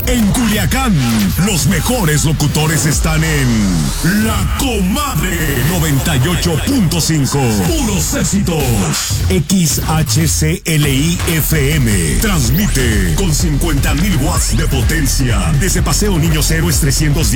En Culiacán, los mejores locutores están en La Comadre 98.5. Puros éxitos. XHCLI FM. Transmite con 50,000 watts de potencia desde Paseo Niños Héroes 310.